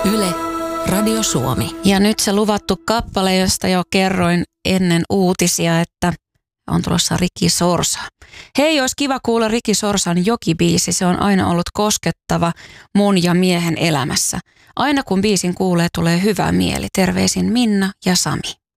Yle, Radio Suomi. Ja nyt se luvattu kappale, josta jo kerroin ennen uutisia, että on tulossa Ricky Sorsa. Hei, olisi kiva kuulla Ricky Sorsan Joki-biisi. Se on aina ollut koskettava mun ja miehen elämässä. Aina kun biisin kuulee, tulee hyvä mieli. Terveisin Minna ja Sami.